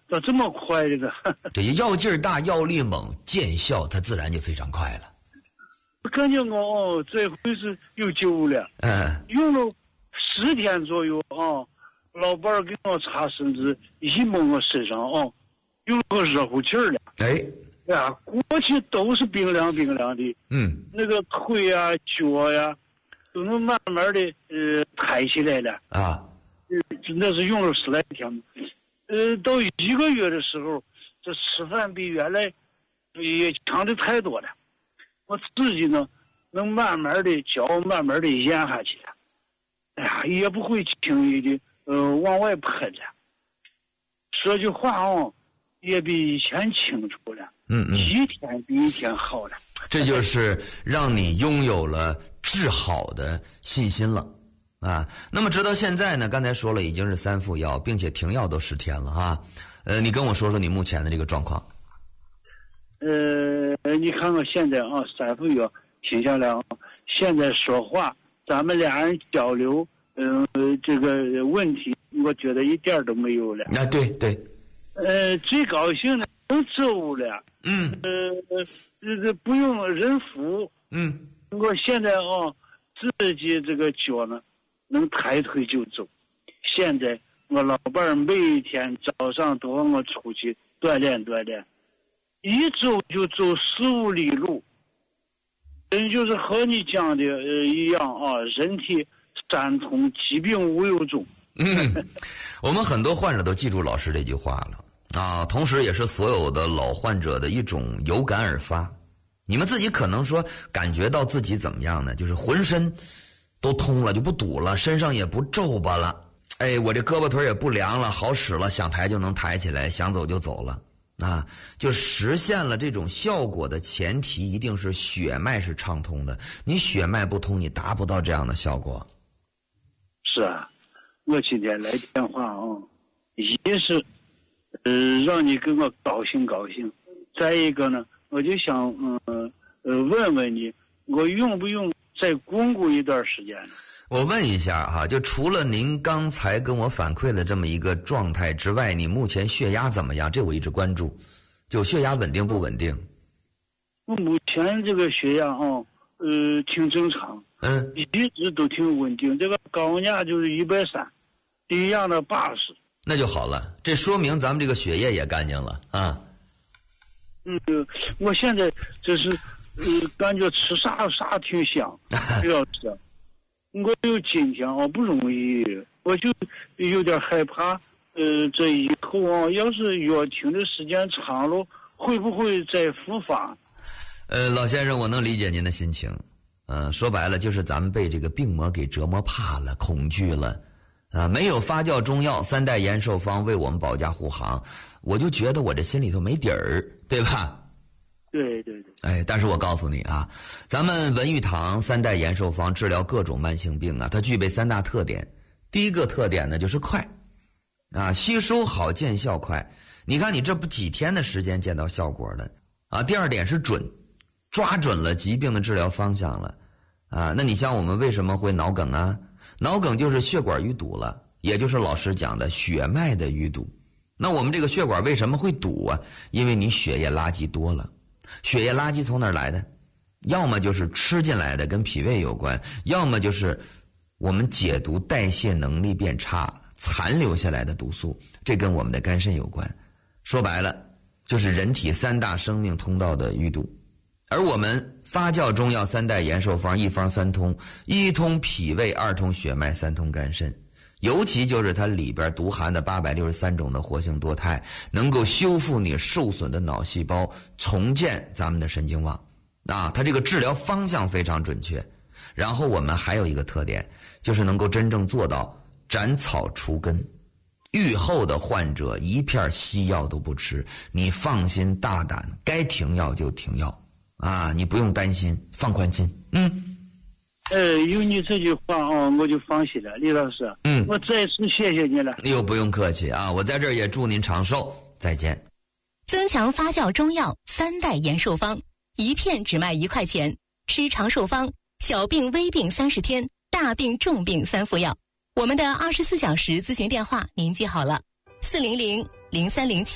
咋这么快的呢？ 对，药劲儿大，药力猛，见效它自然就非常快了。 感觉我这回是有救了。用了10天左右啊，老伴儿给我擦身子，一摸我身上啊，有个热乎气儿了。 哎呀，过去都是冰凉冰凉的。那个腿啊、脚呀、都能慢慢的抬起来了啊。真的是用了10来天。到1个月的时候，这吃饭比原来也强的太多了。我自己呢，能慢慢的嚼，慢慢的咽下去了。哎呀，也不会轻易的往外喷了。说句话也比以前清楚了。一天比一天好了。 这就是让你拥有了治好的信心了啊。那么直到现在呢，刚才说了已经是3副药，并且停药都10天了哈。你跟我说说你目前的这个状况。 你看看现在3副药停下来现在说话，咱们俩人交流，这个问题，我觉得一点都没有了。 对。 最高兴的能走了。不用人扶。我现在自己这个脚呢，能抬腿就走。现在我老伴儿每天早上都让我出去锻炼锻炼，一走就走15里路。就是和你讲的一样人体三通，疾病无有终。 我们很多患者都记住老师这句话了啊，同时也是所有的老患者的一种有感而发。你们自己可能说感觉到自己怎么样呢？就是浑身都通了，就不堵了，身上也不皱巴了，我这胳膊腿也不凉了，好使了，想抬就能抬起来，想走就走了啊。就实现了这种效果的前提一定是血脉是畅通的，你血脉不通，你达不到这样的效果。 是啊，我今天来电话一是让你跟我高兴高兴，再一个呢，我就想问问你，我用不用再巩固一段时间呢？ 我问一下哈，就除了您刚才跟我反馈了这么一个状态之外，你目前血压怎么样？这我一直关注，就血压稳定不稳定？ 我目前这个血压挺正常，一直都挺稳定。这个高压就是130，低压的80。 那就好了，这说明咱们这个血液也干净了啊。 我现在就是感觉吃啥挺香，不要吃。我有今天不容易，我就有点害怕。这以后要是药停的时间长了，会不会再复发？ 老先生，我能理解您的心情。说白了就是咱们被这个病魔给折磨怕了，恐惧了。没有发酵中药3代延寿方为我们保驾护航，我就觉得我这心里头没底儿，对吧？ 对。 但是我告诉你啊，咱们文玉堂3代延寿方治疗各种慢性病啊，它具备3大特点。第一个特点呢就是快啊，吸收好，见效快。你看你这不几天的时间见到效果了啊。第二点是准，抓准了疾病的治疗方向了啊。那你像我们为什么会脑梗啊？脑梗就是血管淤堵了，也就是老师讲的血脉的淤堵。那我们这个血管为什么会堵啊？因为你血液垃圾多了。血液垃圾从哪儿来的？要么就是吃进来的，跟脾胃有关，要么就是我们解毒代谢能力变差残留下来的毒素，这跟我们的肝肾有关。说白了就是人体3大生命通道的淤堵。而我们发酵中药3代延寿方，一方3通，一通脾胃，2通血脉，3通肝肾。尤其就是它里边独含的863种的活性多肽，能够修复你受损的脑细胞，重建咱们的神经网啊。它这个治疗方向非常准确。然后我们还有一个特点，就是能够真正做到斩草除根。愈后的患者一片西药都不吃，你放心大胆，该停药就停药啊，你不用担心，放宽心。 有你这句话我就放心了，李老师。我再次谢谢你了。 不用客气啊，我在这儿也祝您长寿，再见。 增强发酵中药3代延寿方，一片只卖1块钱，吃长寿方，小病微病30天，大病重病3副药。我们的24小时咨询电话您记好了，400-0307。